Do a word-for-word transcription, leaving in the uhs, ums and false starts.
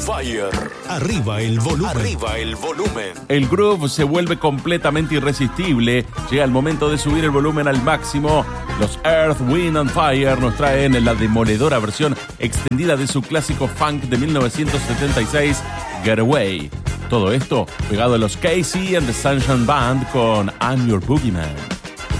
Fire. Arriba el volumen. Arriba el volumen. El groove se vuelve completamente irresistible. Llega el momento de subir el volumen al máximo. Los Earth, Wind and Fire nos traen la demoledora versión extendida de su clásico funk de mil novecientos setenta y seis, Get Away. Todo esto pegado a los Casey and the Sunshine Band con I'm Your Boogeyman.